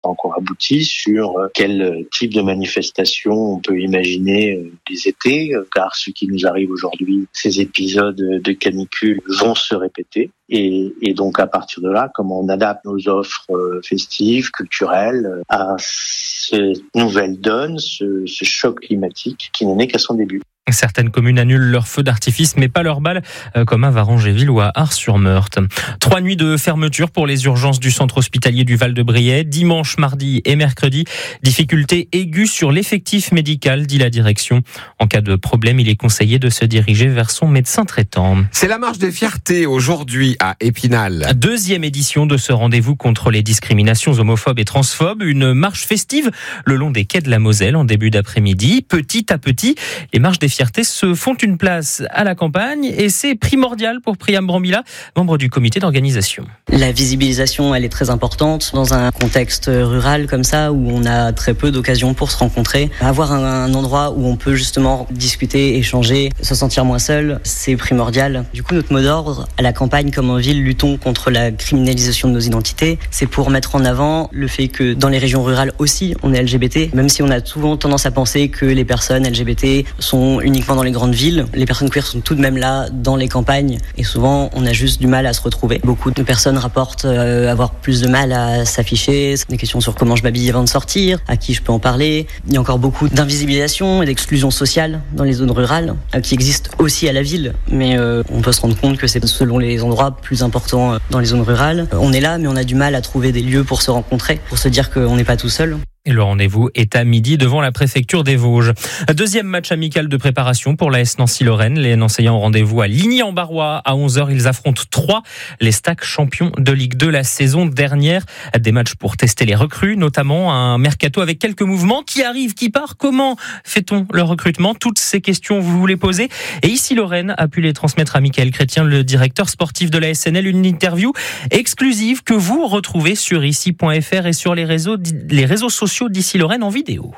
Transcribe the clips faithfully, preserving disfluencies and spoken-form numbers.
encore abouti sur quel type de manifestation on peut imaginer les étés, car ce qui nous arrive aujourd'hui, ces épisodes de canicule vont se répéter. Et, et donc à partir de là, comment on adapte nos offres festives, culturelles à cette nouvelle donne, ce, ce choc climatique qui n'en est qu'à son début. Certaines communes annulent leurs feux d'artifice, mais pas leurs balles, comme à Varangéville ou à Ars-sur-Meurthe. Trois nuits de fermeture pour les urgences du centre hospitalier du Val-de-Briey, dimanche, mardi et mercredi. Difficulté aiguë sur l'effectif médical, dit la direction. En cas de problème, il est conseillé de se diriger vers son médecin traitant. C'est la marche des fiertés aujourd'hui à Épinal. Deuxième édition de ce rendez-vous contre les discriminations homophobes et transphobes. Une marche festive le long des quais de la Moselle en début d'après-midi. Petit à petit, les marches des fiertés se font une place à la campagne et c'est primordial pour Priam Brambilla, membre du comité d'organisation. La visibilisation, elle est très importante dans un contexte rural comme ça où on a très peu d'occasions pour se rencontrer. Avoir un, un endroit où on peut justement discuter, échanger, se sentir moins seul, c'est primordial. Du coup, notre mot d'ordre à la campagne comme en ville, luttons contre la criminalisation de nos identités, c'est pour mettre en avant le fait que dans les régions rurales aussi, on est L G B T, même si on a souvent tendance à penser que les personnes L G B T sont uniquement dans les grandes villes. Les personnes queer sont tout de même là dans les campagnes et souvent on a juste du mal à se retrouver. Beaucoup de personnes rapportent euh, avoir plus de mal à s'afficher, des questions sur comment je m'habille avant de sortir, à qui je peux en parler. Il y a encore beaucoup d'invisibilisation et d'exclusion sociale dans les zones rurales euh, qui existent aussi à la ville, mais euh, on peut se rendre compte que c'est selon les endroits plus importants euh, dans les zones rurales. Euh, on est là mais on a du mal à trouver des lieux pour se rencontrer, pour se dire qu'on n'est pas tout seul. Et le rendez-vous est à midi devant la préfecture des Vosges. Deuxième match amical de préparation pour l'A S Nancy-Lorraine. Les Nancéens ont rendez-vous à Ligny-en-Barrois. À onze heures, ils affrontent Troyes, les Stacks champions de Ligue deux la saison dernière. Des matchs pour tester les recrues, notamment un mercato avec quelques mouvements. Qui arrive, qui part, comment fait-on le recrutement? Toutes ces questions, vous vous les posez. Et ici, Lorraine a pu les transmettre à Michael Chrétien, le directeur sportif de la S N L. Une interview exclusive que vous retrouvez sur ici point f r et sur les réseaux, les réseaux sociaux d'Ici Lorraine en vidéo.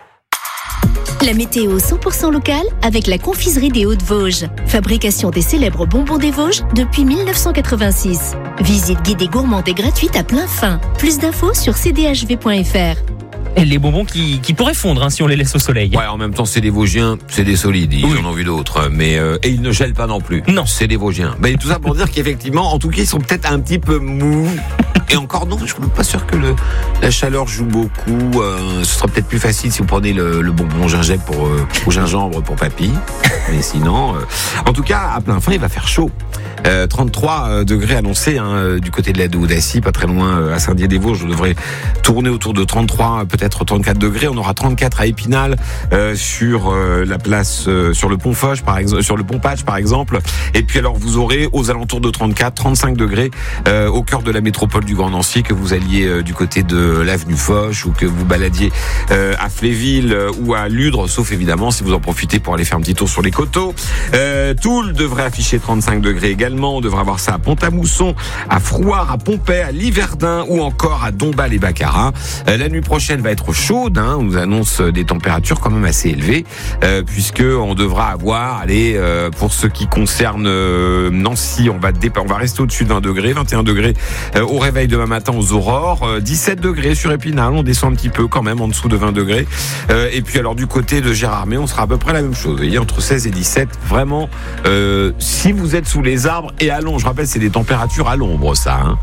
La météo cent pour cent locale avec la confiserie des Hauts-de-Vosges. Fabrication des célèbres bonbons des Vosges depuis mille neuf cent quatre-vingt-six. Visite guidée gourmande et gratuite à plein fin. Plus d'infos sur c d h v point f r. Et les bonbons qui, qui pourraient fondre hein, si on les laisse au soleil. Ouais, en même temps, c'est des Vosgiens, c'est des solides. Ils oui. en ont vu d'autres, mais euh, et ils ne gèlent pas non plus. Non, c'est des Vosgiens. Mais tout ça pour dire qu'effectivement, en tout cas, ils sont peut-être un petit peu mous. Et encore non, je suis pas sûr que le, la chaleur joue beaucoup. Euh, ce sera peut-être plus facile si vous prenez le, le bonbon gingembre pour euh, au gingembre pour papy. Mais sinon, euh, en tout cas, à plein fin, il va faire chaud. Euh, trente-trois degrés annoncés hein, du côté de la Doudacie, pas très loin euh, à Saint-Dié-des-Vosges. On devrait tourner autour de trente-trois, peut-être trente-quatre degrés. On aura trente-quatre à Épinal, euh, sur euh, la place, euh, sur le pont Foch, par exemple, sur le pont Patch, par exemple. Et puis alors, vous aurez aux alentours de trente-quatre, trente-cinq degrés euh, au cœur de la métropole du Grand Nancy, que vous alliez euh, du côté de l'avenue Foch ou que vous baladiez euh, à Fléville euh, ou à Ludre, sauf évidemment si vous en profitez pour aller faire un petit tour sur les coteaux. Euh, Toul devrait afficher trente-cinq degrés également. On devrait avoir ça à Pont-à-Mousson, à Frouard, à Pompey, à Liverdun ou encore à Dombasle et Baccarat. Euh, la nuit prochaine va être chaude. Hein, on nous annonce des températures quand même assez élevées, euh, puisque on devra avoir, allez, euh, pour ce qui concerne euh, Nancy, on va départ, on va rester au-dessus de vingt degrés, vingt et un degrés euh, au réveil demain matin aux aurores, euh, dix-sept degrés sur Épinal, on descend un petit peu quand même en dessous de vingt degrés. Euh, et puis alors du côté de Gérardmer, on sera à peu près la même chose. Vous voyez, entre seize et dix-sept, vraiment. Euh, si vous êtes sous les arbres et à l'ombre, je rappelle, c'est des températures à l'ombre, ça. Hein.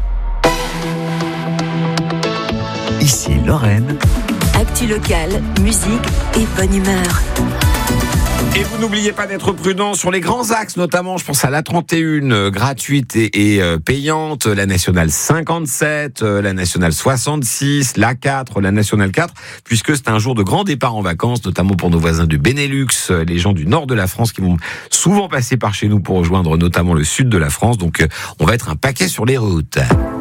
Ici Lorraine. Actu locale, musique et bonne humeur. Et vous n'oubliez pas d'être prudent sur les grands axes, notamment, je pense à l'A trente et un, euh, gratuite et, et euh, payante, la nationale cinquante-sept, euh, la nationale soixante-six, l'A quatre, la nationale quatre, puisque c'est un jour de grand départ en vacances, notamment pour nos voisins du Benelux, euh, les gens du nord de la France qui vont souvent passer par chez nous pour rejoindre notamment le sud de la France. Donc, euh, on va être un paquet sur les routes.